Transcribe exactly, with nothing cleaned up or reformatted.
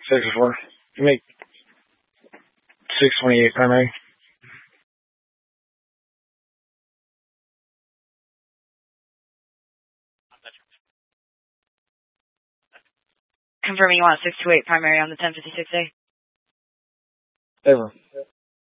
Six or four. You make six twenty-eight primary. Confirming you want six two eight primary on the ten fifty-six A. Ever.